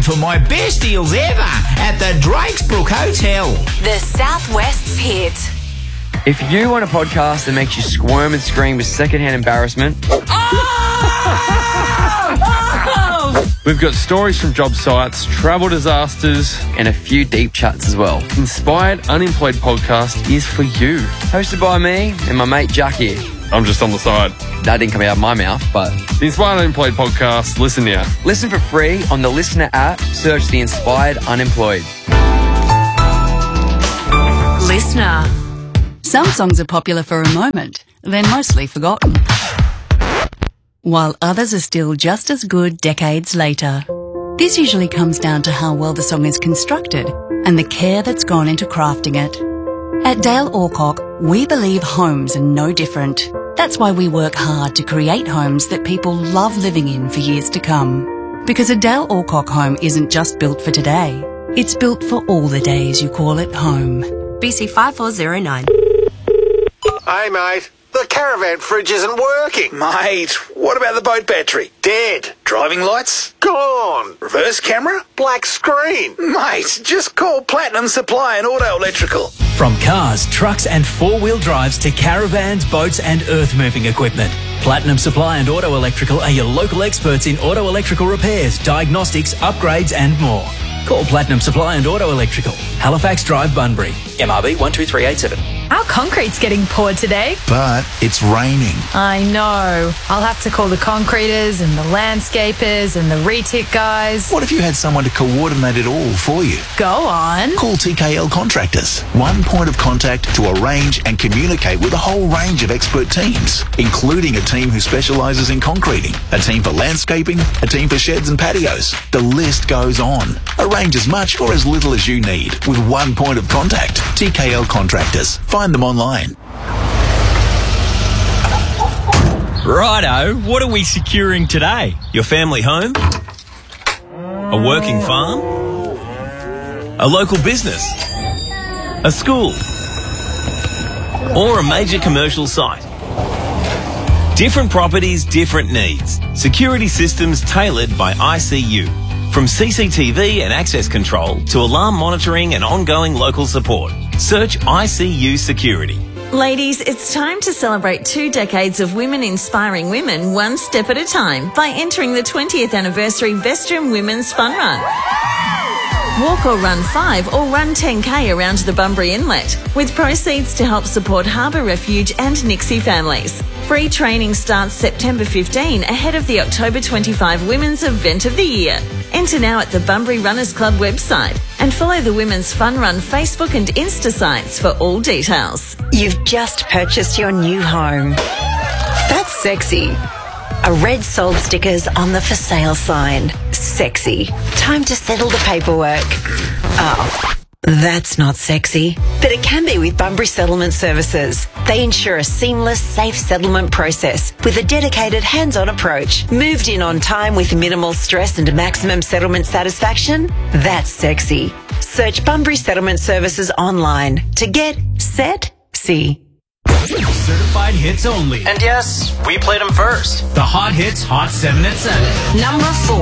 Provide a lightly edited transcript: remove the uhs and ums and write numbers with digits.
for my best deals ever at the Drakesbrook Hotel. The Southwest's hit. If you want a podcast that makes you squirm and scream with secondhand embarrassment... We've got stories from job sites, travel disasters, and a few deep chats as well. Inspired Unemployed podcast is for you. Hosted by me and my mate Jack here. I'm just on the side. That didn't come out of my mouth, but... The Inspired Unemployed podcast, listen now. Listen for free on the Listener app. Search The Inspired Unemployed. Listener. Some songs are popular for a moment, then mostly forgotten, while others are still just as good decades later. This usually comes down to how well the song is constructed and the care that's gone into crafting it. At Dale Orcock, we believe homes are no different. That's why we work hard to create homes that people love living in for years to come. Because a Dale Orcock home isn't just built for today, it's built for all the days you call it home. BC 5409. Hey, mate. The caravan fridge isn't working. Mate, what about the boat battery? Dead. Driving lights? Gone. Reverse camera? Black screen. Mate, just call Platinum Supply and Auto Electrical. From cars, trucks and four-wheel drives to caravans, boats and earth-moving equipment, Platinum Supply and Auto Electrical are your local experts in auto electrical repairs, diagnostics, upgrades and more. Call Platinum Supply and Auto Electrical, Halifax Drive, Bunbury, MRB 12387. Our concrete's getting poured today. But it's raining. I know. I'll have to call the concreters and the landscapers and the retic guys. What if you had someone to coordinate it all for you? Go on. Call TKL Contractors. One point of contact to arrange and communicate with a whole range of expert teams, including a team who specialises in concreting, a team for landscaping, a team for sheds and patios. The list goes on. Arrange as much or as little as you need with one point of contact. TKL Contractors. Find them online. Righto, what are we securing today? Your family home? A working farm? A local business? A school? Or a major commercial site? Different properties, different needs. Security systems tailored by ICU. From CCTV and access control to alarm monitoring and ongoing local support. Search ICU Security. Ladies, it's time to celebrate 2 decades of women inspiring women one step at a time by entering the 20th anniversary Vestrum Women's Fun Run. Walk or run 5 or run 10k around the Bunbury Inlet with proceeds to help support Harbour Refuge and Nixie families. Free training starts September 15 ahead of the October 25 Women's Event of the Year. Enter now at the Bunbury Runners Club website and follow the Women's Fun Run Facebook and Insta sites for all details. You've just purchased your new home. That's sexy. A red sold stickers on the for sale sign. Sexy. Time to settle the paperwork. Oh, that's not sexy. But it can be with Bunbury Settlement Services. They ensure a seamless, safe settlement process with a dedicated hands-on approach. Moved in on time with minimal stress and maximum settlement satisfaction? That's sexy. Search Bunbury Settlement Services online to get set, see. Certified hits only. And yes, we played them first. The Hot Hits Hot 7 at 7. Number 4.